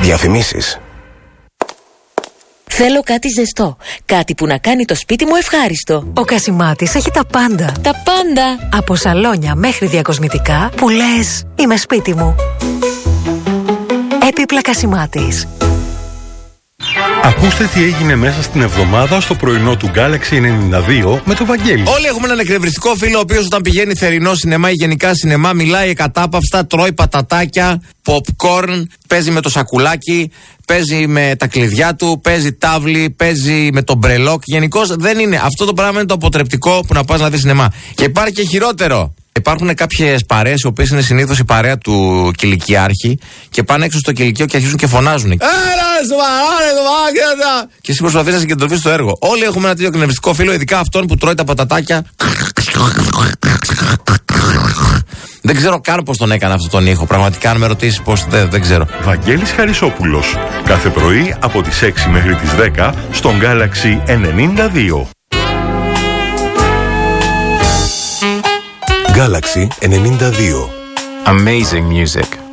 Διαφημίσεις. Θέλω κάτι ζεστό. Κάτι που να κάνει το σπίτι μου ευχάριστο. Ο Κασιμάτης έχει τα πάντα. Τα πάντα. Από σαλόνια μέχρι διακοσμητικά που λες είμαι σπίτι μου. Έπιπλα Κασιμάτης. Ακούστε τι έγινε μέσα στην εβδομάδα στο πρωινό του Galaxy 92 με το Βαγγέλη. Όλοι έχουμε έναν εκνευριστικό φίλο ο οποίος όταν πηγαίνει θερινό σινεμά ή γενικά σινεμά μιλάει εκατάπαυστα, τρώει πατατάκια, popcorn, παίζει με το σακουλάκι, παίζει με τα κλειδιά του, παίζει τάβλη, παίζει με το μπρελόκ. Γενικώς δεν είναι. Αυτό το πράγμα είναι το αποτρεπτικό που να πας να δεις σινεμά. Και υπάρχει και χειρότερο. Υπάρχουν κάποιες παρέες οι οποίες είναι συνήθως η παρέα του κηλικιάρχη και πάνε έξω στο κηλικείο και αρχίζουν και φωνάζουν. Και εσύ προσπαθείς να συγκεντρωθείς στο έργο. Όλοι έχουμε ένα τέτοιο εκνευριστικό φίλο, ειδικά αυτόν που τρώει τα πατατάκια. Δεν ξέρω καν πώς τον έκανε αυτόν τον ήχο. Πραγματικά, αν με ρωτήσεις πώς, δεν ξέρω. Βαγγέλης Χαρισόπουλος. Κάθε πρωί από τις 6 μέχρι τις 10 στον Galaxy 92. Galaxy 92. Amazing music.